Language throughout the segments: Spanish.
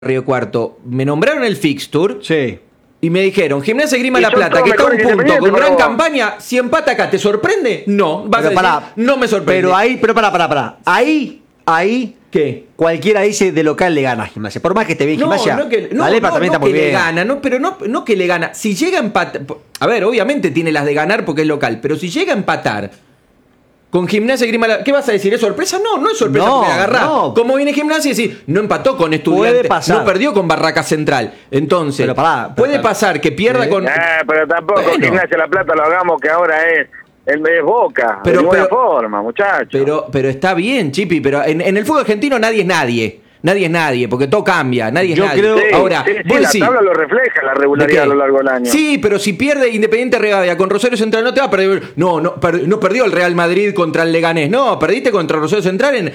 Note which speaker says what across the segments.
Speaker 1: Río Cuarto, me nombraron el fixture.
Speaker 2: Sí.
Speaker 1: Y me dijeron, Gimnasia Esgrima La Plata, que está a un punto, con gran campaña, si empata acá, ¿te sorprende? No, vas
Speaker 2: pero
Speaker 1: a decir, no me sorprende.
Speaker 2: Pero pará. Ahí,
Speaker 1: ¿qué?
Speaker 2: Cualquiera dice de local le gana a Gimnasia. Por más que esté bien Gimnasia, la Lepra también está muy bien.
Speaker 1: Le gana, pero no que le gana. Si llega a empatar, a ver, obviamente tiene las de ganar porque es local, pero si llega a empatar con Gimnasia Esgrima La Plata, ¿qué vas a decir? ¿Es sorpresa? No es sorpresa porque agarrá. No. Como viene Gimnasia y decir, no empató con Estudiantes, no perdió con Barraca Central. Entonces, puede pasar que pierda con...
Speaker 3: pero tampoco Gimnasia La Plata lo hagamos que ahora es Boca, de ninguna forma, muchachos.
Speaker 1: Pero está bien, Chipi, pero en el fútbol argentino nadie es nadie. Nadie es nadie, porque todo cambia, nadie es nadie.
Speaker 3: Creo, ahora, la tabla lo refleja, la regularidad a lo largo del año.
Speaker 1: Sí, pero si pierde Independiente Rivadavia con Rosario Central, no te va a perder. No perdió el Real Madrid contra el Leganés. No, perdiste contra Rosario Central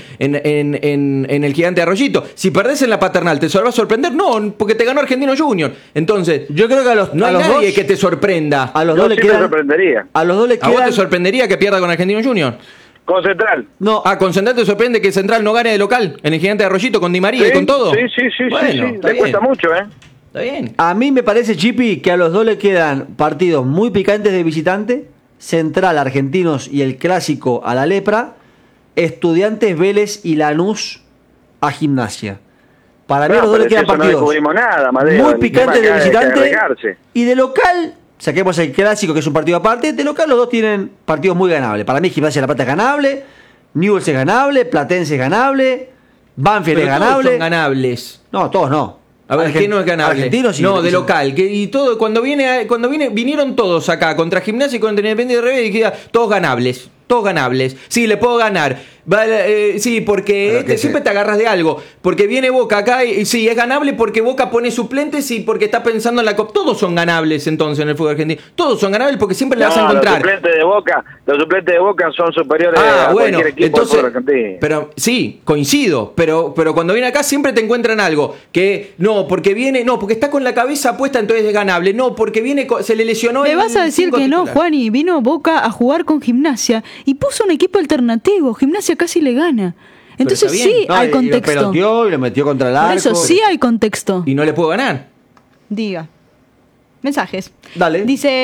Speaker 1: en el Gigante Arroyito. Si perdés en la Paternal, ¿te va a sorprender? No, porque te ganó Argentino Junior. Entonces, yo creo que no hay nadie que te sorprenda.
Speaker 2: A los dos le quedan,
Speaker 3: sorprendería.
Speaker 2: A los dos le quedan.
Speaker 1: ¿A vos te sorprendería que pierda con Argentino Junior?
Speaker 3: Con Central.
Speaker 1: No. ¿Con Central te sorprende que Central no gane de local en el Gigante de Arroyito con Di María y con todo?
Speaker 3: Sí.
Speaker 1: Bueno,
Speaker 3: le cuesta mucho,
Speaker 1: Está bien.
Speaker 2: A mí me parece, Chipi, que a los dos le quedan partidos muy picantes de visitante. Central, Argentinos y el clásico a la Lepra. Estudiantes, Vélez y Lanús a Gimnasia. Para mí a los dos le quedan partidos muy picantes de visitante. Y de local... Saquemos el clásico, que es un partido aparte. De local los dos tienen partidos muy ganables. Para mí Gimnasia La Plata es ganable, Newell's es ganable, Platense es ganable, Banfield es ganable.
Speaker 1: Todos son ganables.
Speaker 2: No, todos no.
Speaker 1: A ver, ¿qué no es ganable?
Speaker 2: Argentinos
Speaker 1: no, de local. Y todo, cuando vinieron todos acá contra Gimnasia y contra Independiente de Rivadavia, todos ganables. Todos ganables. Sí, le puedo ganar. Sí, porque siempre te agarras de algo. Porque viene Boca acá y sí, es ganable porque Boca pone suplentes y porque está pensando en la Copa. Todos son ganables entonces en el fútbol argentino. Todos son ganables porque siempre le vas a encontrar.
Speaker 3: Los suplentes de Boca son superiores a cualquier equipo del fútbol argentino.
Speaker 1: Pero sí, coincido. Pero cuando viene acá siempre te encuentran algo. Que porque está con la cabeza puesta, entonces es ganable. No, porque se le lesionó.
Speaker 4: Me vas a decir que no, Juani. Vino Boca a jugar con Gimnasia y puso un equipo alternativo. Gimnasia casi le gana. Entonces sí hay contexto.
Speaker 2: Lo peloteó y lo metió contra el arco.
Speaker 4: Por eso sí hay contexto.
Speaker 1: Y no le puedo ganar.
Speaker 4: Diga. Mensajes.
Speaker 2: Dale.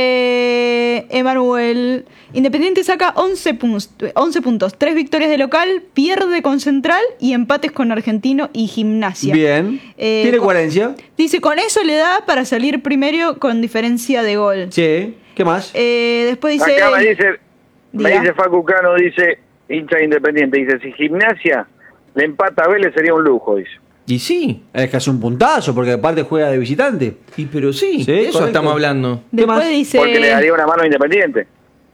Speaker 4: Dice Emanuel, Independiente saca 11 puntos, 3 victorias de local, pierde con Central y empates con Argentino y Gimnasia.
Speaker 2: Bien. Tiene coherencia.
Speaker 4: Dice, con eso le da para salir primero con diferencia de gol.
Speaker 2: Sí. ¿Qué más?
Speaker 4: Después dice...
Speaker 3: Acá me dice Facu Cano, dice, hincha Independiente, dice, si Gimnasia le empata a Vélez sería un lujo, dice.
Speaker 1: Y sí.
Speaker 2: Es que hace un puntazo, porque aparte juega de visitante.
Speaker 1: Pero sí, de eso estamos hablando.
Speaker 4: Después dice...
Speaker 3: Porque le daría una mano a Independiente.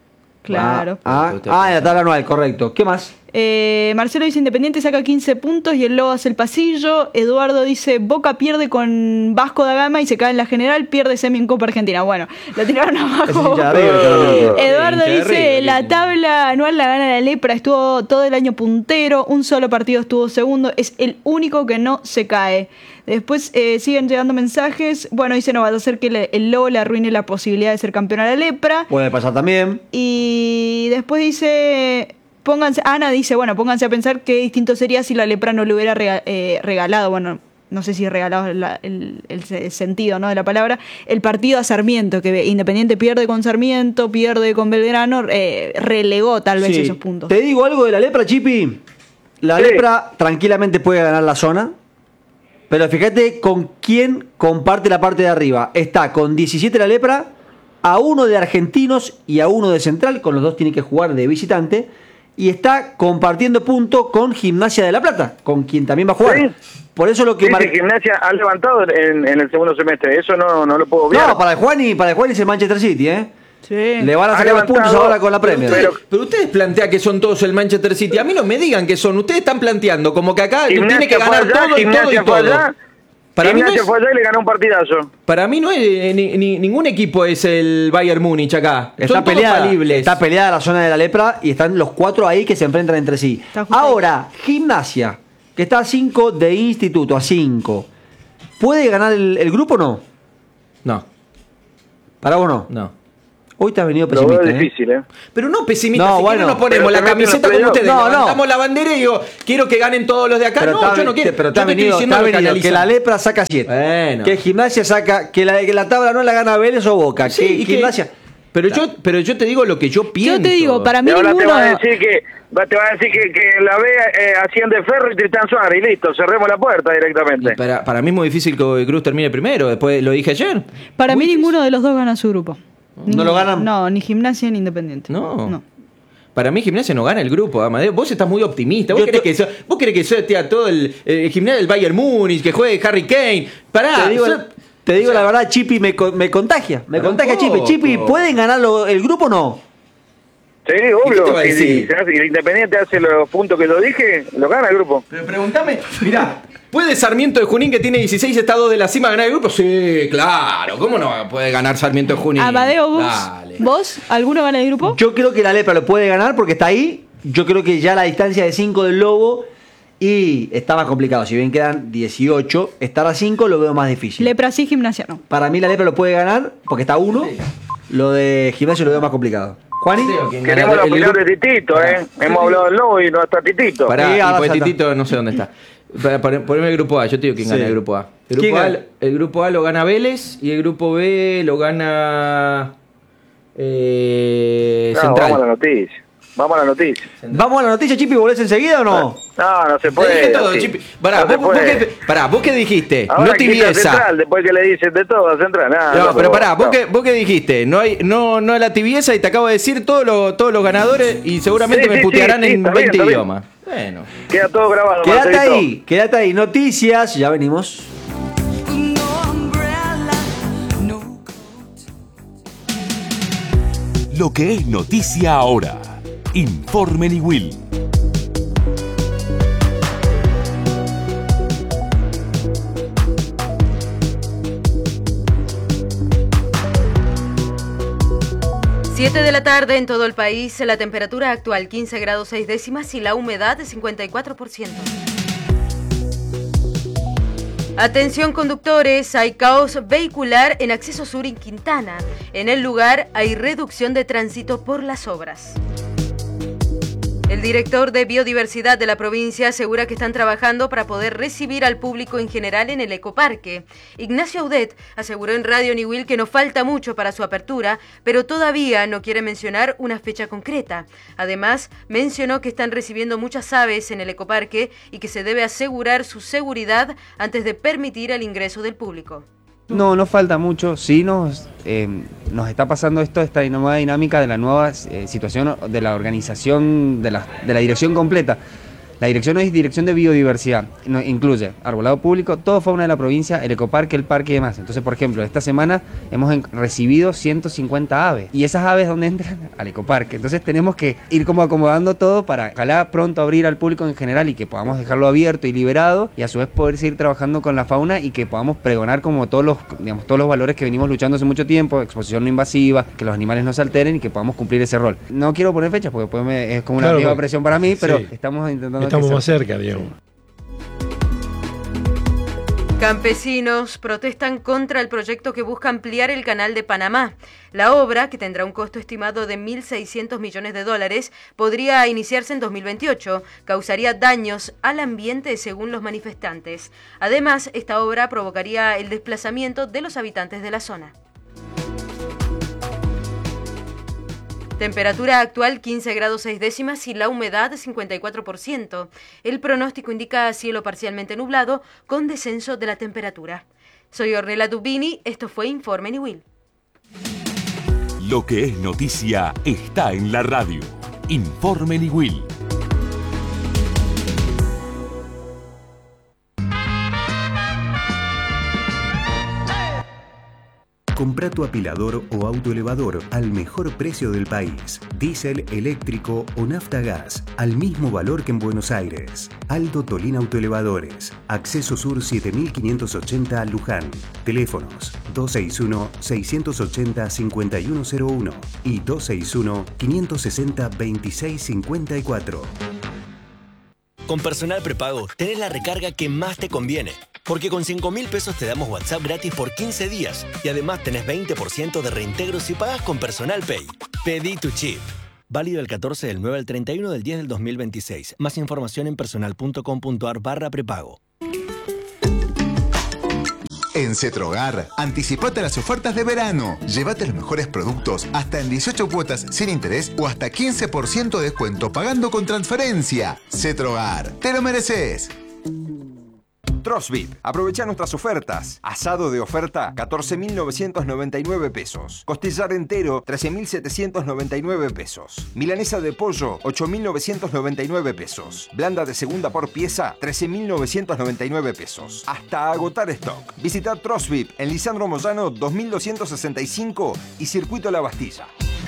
Speaker 4: Claro.
Speaker 2: En la tabla anual, correcto. ¿Qué más?
Speaker 4: Marcelo dice, Independiente saca 15 puntos y el Lobo hace el pasillo. Eduardo dice, Boca pierde con Vasco da Gama y se cae en la general, pierde semi en Copa Argentina. Bueno, la tiraron abajo. Eduardo dice, la tabla anual la gana la Lepra, estuvo todo el año puntero, un solo partido estuvo segundo, es el único que no se cae. Después siguen llegando mensajes. Bueno, dice, no va a hacer que el Lobo le arruine la posibilidad de ser campeón a la Lepra.
Speaker 2: Puede pasar también.
Speaker 4: Y después dice... Ana dice, pónganse a pensar qué distinto sería si la Lepra no le hubiera regalado, bueno, no sé si regalado el sentido, ¿no?, de la palabra, el partido a Sarmiento, que Independiente pierde con Sarmiento, pierde con Belgrano, relegó tal vez esos puntos.
Speaker 2: Te digo algo de la Lepra, Chipi. La Lepra tranquilamente puede ganar la zona, pero fíjate con quién comparte la parte de arriba. Está con 17 la Lepra, a uno de Argentinos y a uno de Central, con los dos tiene que jugar de visitante. Y está compartiendo punto con Gimnasia de La Plata, con quien también va a jugar. Sí. Por eso lo que
Speaker 3: Gimnasia ha levantado en el segundo semestre, eso no lo puedo obviar.
Speaker 2: No, para el Juani es el Manchester City, ¿eh?
Speaker 4: Sí.
Speaker 2: Le van a sacar los puntos ahora con la Premier.
Speaker 1: Pero ustedes plantean que son todos el Manchester City. A mí no me digan que son. Ustedes están planteando como que acá tiene que ganar todo y todo y todo.
Speaker 3: Para mí fue allá y le ganó un partidazo.
Speaker 1: Para mí no es ningún equipo es el Bayern Múnich acá.
Speaker 2: Está peleada la zona de la Lepra y están los 4 ahí que se enfrentan entre sí. Ahora, Gimnasia, que está a 5 de Instituto, a 5. ¿Puede ganar el grupo o no?
Speaker 1: No.
Speaker 2: ¿Para vos no?
Speaker 1: No.
Speaker 2: Hoy te has venido
Speaker 3: Lo
Speaker 2: pesimista.
Speaker 3: veo difícil, ¿eh?
Speaker 1: Pero no pesimista,
Speaker 2: No,
Speaker 1: si
Speaker 2: bueno,
Speaker 1: no nos ponemos
Speaker 3: pero
Speaker 1: la
Speaker 3: te meten
Speaker 1: camiseta
Speaker 3: los
Speaker 1: como ustedes,
Speaker 2: playoffs. No, no.
Speaker 1: levantamos la bandera y digo, quiero que ganen todos los de acá. No, yo no quiero.
Speaker 2: Pero te
Speaker 1: Yo
Speaker 2: ha
Speaker 1: te estoy
Speaker 2: venido,
Speaker 1: diciendo
Speaker 2: te ha
Speaker 1: lo que
Speaker 2: venido que la
Speaker 1: analizan.
Speaker 2: Lepra saca 7.
Speaker 1: Bueno.
Speaker 2: Que Gimnasia saca, que la tabla no la gana Vélez o Boca.
Speaker 1: Sí,
Speaker 2: que
Speaker 1: y que-
Speaker 2: Gimnasia.
Speaker 1: Pero yo te digo lo que yo pienso.
Speaker 4: Yo te digo, para mí
Speaker 3: Y ahora te
Speaker 4: ninguno...
Speaker 3: va a decir que la B asciende Ferro y Tristán Suárez y listo, cerremos la puerta directamente.
Speaker 1: Y para mí es muy difícil que Cruz termine primero, después lo dije ayer.
Speaker 4: Para
Speaker 1: Muy
Speaker 4: mí
Speaker 1: difícil.
Speaker 4: ninguno de los dos gana su grupo.
Speaker 2: ¿No lo ganan?
Speaker 4: No, ni Gimnasia ni Independiente.
Speaker 1: No. Para mí Gimnasia no gana el grupo, Amadeo. Vos estás muy optimista. Vos
Speaker 2: Yo
Speaker 1: querés que sea todo el Gimnasia del Bayern Múnich, que juegue Harry Kane. Pará.
Speaker 2: Te digo la verdad, Chipi me contagia. Me
Speaker 1: Pero
Speaker 2: contagia
Speaker 1: un
Speaker 2: Chipi.
Speaker 1: poco.
Speaker 2: Chipi, ¿pueden ganar el grupo o no?
Speaker 3: Sí,
Speaker 1: ¿Y qué te
Speaker 3: obvio.
Speaker 1: va a
Speaker 3: Si
Speaker 1: decir?
Speaker 3: el Independiente hace los puntos que lo dije, lo gana el grupo.
Speaker 1: Pero pregúntame, mirá, ¿puede Sarmiento de Junín, que tiene 16 estados de la cima, ganar el grupo? Sí, claro. ¿Cómo no puede ganar Sarmiento de Junín?
Speaker 4: Amadeo,
Speaker 1: Dale.
Speaker 4: ¿vos? ¿Alguno gana el grupo?
Speaker 2: Yo creo que la Lepra lo puede ganar porque está ahí. Yo creo que ya la distancia de 5 del Lobo y está más complicado. Si bien quedan 18, estar a 5 lo veo más difícil.
Speaker 4: Lepra sí, Gimnasia no.
Speaker 2: Para mí la Lepra lo puede ganar porque está a 1. Lo de Gimnasio lo veo más complicado. ¿Juani?
Speaker 3: Queremos la opinión de Titito, ¿eh? Hemos hablado del Lobo y no está Titito.
Speaker 1: Pará,
Speaker 2: Sí,
Speaker 1: y
Speaker 2: ahora
Speaker 1: pues
Speaker 2: ya está.
Speaker 1: Titito no sé dónde está. Poneme el grupo A, yo te digo quién
Speaker 2: Sí.
Speaker 1: gana el grupo A.
Speaker 2: ¿Quién gana?
Speaker 1: El grupo A lo gana Vélez y el grupo B lo gana
Speaker 3: No,
Speaker 1: Central.
Speaker 3: vamos a la noticia.
Speaker 2: ¿Vamos a la noticia, Chipi? ¿Volvés enseguida o no?
Speaker 3: No se
Speaker 1: Te
Speaker 3: puede.
Speaker 1: dije todo,
Speaker 3: así.
Speaker 1: Chipi. Pará,
Speaker 3: No se
Speaker 1: vos
Speaker 3: puede.
Speaker 1: qué dijiste?
Speaker 3: Ahora
Speaker 1: no
Speaker 3: quita
Speaker 1: tibieza.
Speaker 3: Central, después que le dicen de todo a Central.
Speaker 1: No, pero pará, vos qué dijiste, no la tibieza y te acabo de decir todos los ganadores y seguramente
Speaker 3: Sí,
Speaker 1: me
Speaker 3: sí,
Speaker 1: putearán
Speaker 3: sí,
Speaker 1: en
Speaker 3: está bien,
Speaker 1: 20
Speaker 3: está bien.
Speaker 1: idiomas. Bueno.
Speaker 3: Queda todo grabado.
Speaker 2: Quédate
Speaker 3: Marcelito.
Speaker 2: quédate ahí. Noticias, ya venimos.
Speaker 5: Lo que es noticia ahora. Informe Niwil.
Speaker 6: Siete de la tarde en todo el país, la temperatura actual 15 grados 6 décimas y la humedad de 54%. Atención conductores, hay caos vehicular en acceso sur en Quintana. En el lugar hay reducción de tránsito por las obras. El director de Biodiversidad de la provincia asegura que están trabajando para poder recibir al público en general en el ecoparque. Ignacio Audet aseguró en Radio Niwil que no falta mucho para su apertura, pero todavía no quiere mencionar una fecha concreta. Además, mencionó que están recibiendo muchas aves en el ecoparque y que se debe asegurar su seguridad antes de permitir el ingreso del público.
Speaker 7: No falta mucho, sí nos está pasando esta nueva dinámica de la nueva situación de la organización de la dirección completa. La dirección es dirección de biodiversidad, incluye arbolado público, todo fauna de la provincia, el ecoparque, el parque y demás. Entonces, por ejemplo, esta semana hemos recibido 150 aves y esas aves ¿dónde entran? Al ecoparque. Entonces tenemos que ir como acomodando todo para ojalá pronto abrir al público en general y que podamos dejarlo abierto y liberado y a su vez poder seguir trabajando con la fauna y que podamos pregonar como todos los valores que venimos luchando hace mucho tiempo, exposición no invasiva, que los animales no se alteren y que podamos cumplir ese rol. No quiero poner fechas porque después es como una nueva presión para mí, pero
Speaker 8: sí.
Speaker 7: estamos intentando.
Speaker 8: Estamos más cerca, Diego.
Speaker 6: Campesinos protestan contra el proyecto que busca ampliar el canal de Panamá. La obra, que tendrá un costo estimado de $1.600 millones, podría iniciarse en 2028. Causaría daños al ambiente según los manifestantes. Además, esta obra provocaría el desplazamiento de los habitantes de la zona. Temperatura actual 15 grados 6 décimas y la humedad 54%. El pronóstico indica cielo parcialmente nublado con descenso de la temperatura. Soy Ornella Dubini, esto fue Informe Niwil.
Speaker 5: Lo que es noticia está en la radio. Informe Niwil.
Speaker 9: Compra tu apilador o autoelevador al mejor precio del país. Diésel, eléctrico o nafta gas, al mismo valor que en Buenos Aires. Aldo Tolín Autoelevadores. Acceso Sur 7580 Luján. Teléfonos 261-680-5101 y 261-560-2654.
Speaker 10: Con Personal Prepago tenés la recarga que más te conviene.
Speaker 8: Porque con 5.000 pesos te damos WhatsApp gratis por 15 días. Y además tenés 20% de reintegro si pagas con Personal Pay. Pedí tu chip. Válido del 14 del 9 al 31 del 10 del 2026. Más información en personal.com.ar/prepago.
Speaker 10: En Cetrogar, anticipate las ofertas de verano. Llévate los mejores productos hasta en 18 cuotas sin interés o hasta 15% de descuento pagando con transferencia. Cetrogar, te lo mereces.
Speaker 11: Trosvip, aprovecha nuestras ofertas. Asado de oferta, 14.999 pesos. Costillar entero, 13.799 pesos. Milanesa de pollo, 8.999 pesos. Blanda de segunda por pieza, 13.999 pesos. Hasta agotar stock. Visita Trosvip en Lisandro Moyano 2265 y Circuito La Bastilla.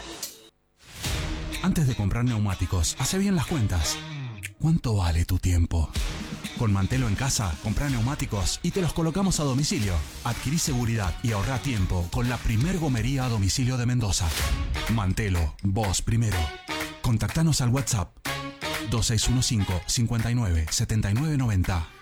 Speaker 12: Antes de comprar neumáticos, hace bien las cuentas. ¿Cuánto vale tu tiempo? Con Mantelo en casa, comprá neumáticos y te los colocamos a domicilio. Adquirí seguridad y ahorrá tiempo con la primer gomería a domicilio de Mendoza. Mantelo, vos primero. Contactanos al WhatsApp 2615 59 79 90.